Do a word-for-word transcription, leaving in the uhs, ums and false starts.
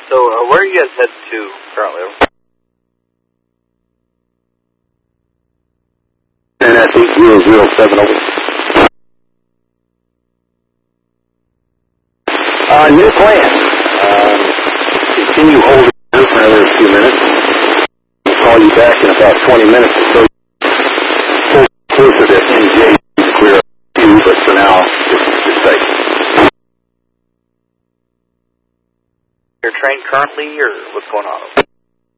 So, uh, where are you guys headed to currently? And that's eight zero zero seven over. Uh, new plan. Um, continue holding here for another few minutes. I'll call you back in about twenty minutes or so. Full closer to N J to clear up you, but for now, just, just safe. Your train currently, or what's going on?